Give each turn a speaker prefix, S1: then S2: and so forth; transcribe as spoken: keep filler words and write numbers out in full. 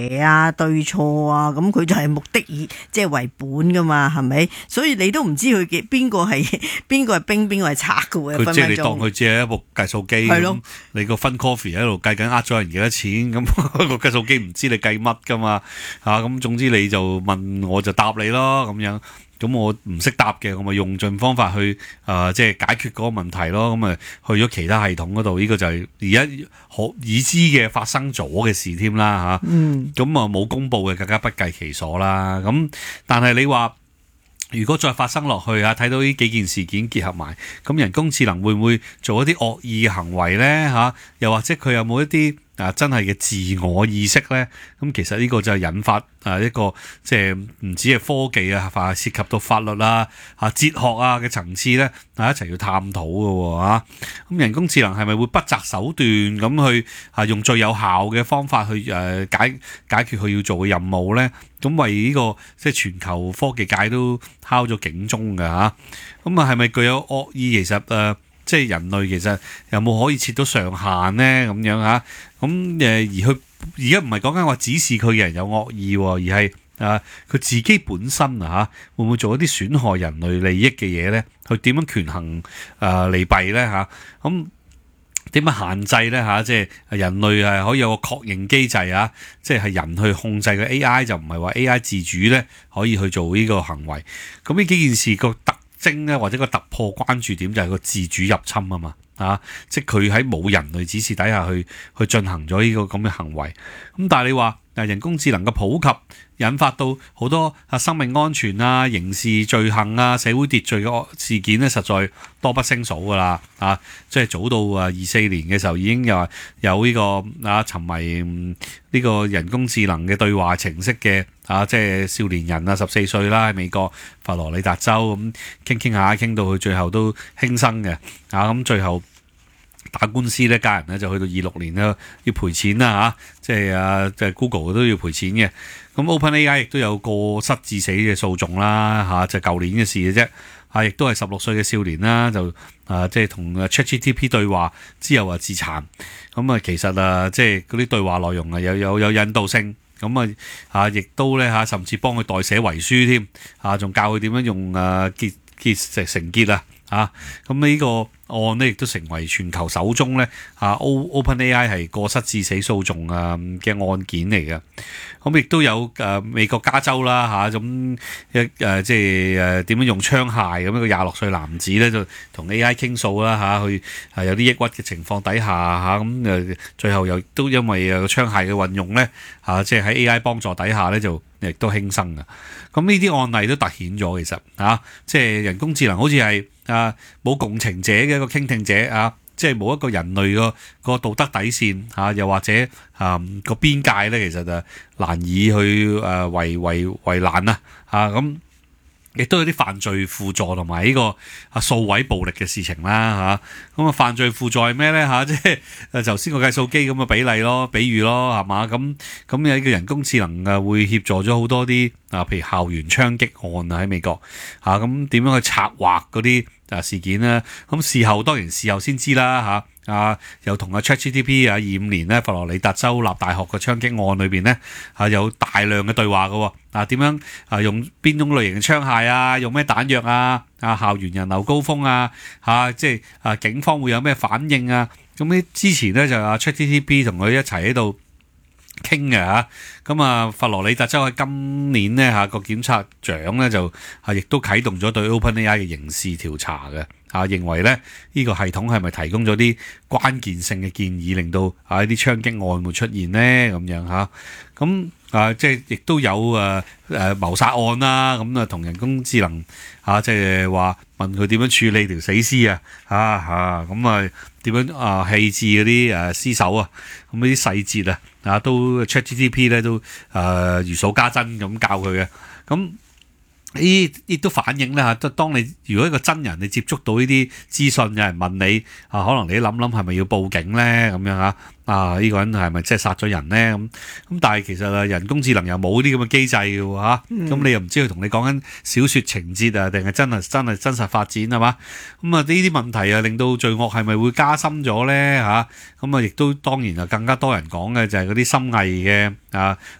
S1: 啊對錯啊，咁佢就係目的以即係為本噶嘛，係咪？所以你都唔知佢嘅邊個係邊個係兵，邊個係賊噶喎。
S2: 佢即係你當佢只係一部計數機咁，你個分 coffee 喺度計緊呃咗人幾多錢，咁個計數機唔知你計乜噶嘛嚇，咁總之你就問我就答你咯咁樣。咁我唔識答嘅，我咪用盡方法去啊、呃，即係解決嗰個問題咯。咁啊，去咗其他系統嗰度，呢、這個就係而家可已知嘅發生咗嘅事添啦嚇。嗯。咁啊冇公佈嘅更加不計其數啦。咁但係你話，如果再發生落去啊，睇到呢幾件事件結合埋，咁人工智能會唔會做一啲惡意嘅行為呢？嚇，又或者佢有冇一啲啊真係嘅自我意識呢？咁其實呢個就係引發啊一個即係唔止係科技啊，涉及到法律啊、啊哲學啊嘅層次呢，啊一齊要探討嘅喎嚇。咁人工智能係咪會不擇手段咁去啊用最有效嘅方法去誒解解決佢要做嘅任務呢？咁為呢個即係全球科技界都敲咗警鐘㗎嚇。咁啊係咪具有惡意？其實誒、呃、即係人類其實有冇可以設到上限呢？咁樣嚇。咁誒而佢而家唔係講緊話指示佢嘅人有惡意喎，而係啊佢自己本身啊嚇會唔會做一啲損害人類利益嘅嘢呢？佢點樣權衡啊利弊呢？嚇？咁點樣限制呢？嚇？即係人類係可以有個確認機制啊！即係人去控制個 A I， 就唔係話 A I 自主呢可以去做呢個行為。咁呢幾件事個特徵呢，或者個突破關注點就係個自主入侵啊嘛！啊！即係佢喺冇人類指示底下去去進行咗呢個咁嘅行為。咁但係你話嗱人工智能嘅普及，引發到好多啊生命安全啊、刑事罪行啊、社會秩序嘅事件咧，實在多不勝數㗎啦！啊，即係早到啊二四年嘅時候已經有有呢個啊沉迷呢個人工智能嘅對話程式嘅啊，即係少年人啊十四歲啦，喺美國佛羅里達州咁傾傾下，傾到佢最後都輕生嘅啊，咁最後。打官司咧，家人咧就去到二六年咧要賠錢啦嚇，即係啊，即係 Google 都要賠錢嘅。咁 OpenAI 亦都有過失致死嘅訴訟啦嚇，就舊年嘅事嘅啫。啊，亦都係十六歲嘅少年啦，就啊即係同 ChatGPT 對話之後啊自殘。咁啊，其實啊即係嗰啲對話內容啊有有有引導性。咁啊啊，亦都咧嚇，甚至幫佢代寫遺書添啊，仲教佢點樣用啊結結成成結啊嚇。咁呢個案呢亦都成為全球首宗咧啊 OpenAI 係過失致死訴訟啊嘅案件嚟嘅。咁亦都有誒美國加州啦嚇，咁一誒即係誒點樣用槍械咁一個廿六歲男子咧就同 A I 傾訴啦嚇，去係有啲抑鬱嘅情況底下嚇，咁誒最後又都因為誒個槍械嘅運用咧嚇，即係喺 A I 幫助底下咧就亦都輕生嘅。咁呢啲案例都突顯咗其實嚇，即係人工智能好似係啊冇共情者嘅一個傾聽者啊，即係冇一個人類個個道德底線嚇，又或者啊個邊界咧，其實就難以去誒為為為難啊嚇咁。亦都有啲犯罪輔助同埋呢個啊數位暴力嘅事情啦嚇，咁啊犯罪輔助係咩咧嚇？即係誒頭先個計數機咁嘅比例咯、比喻咯係嘛？咁咁有呢個人工智能啊會協助咗好多啲啊，譬如校園槍擊案啊喺美國嚇，咁點樣去策劃嗰啲啊事件咧？咁事後當然事後先知啦嚇。啊，又同阿 ChatGPT 啊，二五年咧佛羅里達州立大學嘅槍擊案裏邊咧，啊有大量嘅對話嘅喎，啊點樣啊用邊種類型嘅槍械啊，用咩彈藥啊，啊校園人流高峰啊，嚇即係啊警方會有咩反應啊？咁呢之前咧就阿 ChatGPT 同佢一齊喺度傾嘅嚇，咁啊佛羅里達州喺今年咧嚇個檢察長咧就啊亦都啟動咗對 OpenAI 嘅刑事調查嘅。啊，認為咧呢、這個系統係咪提供咗啲關鍵性嘅建議，令到啊啲槍擊案會出現呢？咁樣嚇，咁啊即係亦都有誒誒謀殺案啦，咁啊同人工智能嚇即係話問佢點樣處理條死屍啊嚇嚇，咁啊點樣啊棄置嗰啲誒屍首啊，咁呢啲細節啊啊都 ChatGPT 咧都誒、呃、如數家珍咁教佢嘅，咁。呢亦都反映咧嚇，當你如果一個真人你接觸到呢啲資訊，有人問你啊，可能你諗諗係咪要報警咧咁樣嚇啊？呢個人係咪即係殺咗人咧咁咁？但係其實啊，人工智能又冇啲咁嘅機制嘅喎嚇，咁你又唔知佢同你講緊小説情節啊，定係真係真係真實發展係嘛？咁啊呢啲問題啊，令到罪惡係咪會加深咗咧嚇？咁啊亦都當然啊更加多人講嘅就係嗰啲深偽嘅啊